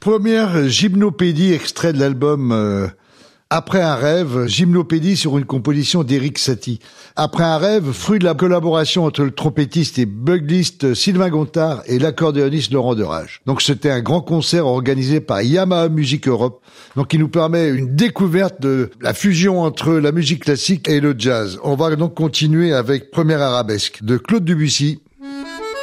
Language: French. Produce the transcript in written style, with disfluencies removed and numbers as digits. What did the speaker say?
Première gymnopédie, extrait de l'album Après un rêve, gymnopédie sur une composition d'Éric Satie. Après un rêve, fruit de la collaboration entre le trompettiste et bugliste Sylvain Gontard et l'accordéoniste Laurent Derage. Donc c'était un grand concert organisé par Yamaha Music Europe, donc qui nous permet une découverte de la fusion entre la musique classique et le jazz. On va donc continuer avec Première arabesque de Claude Debussy.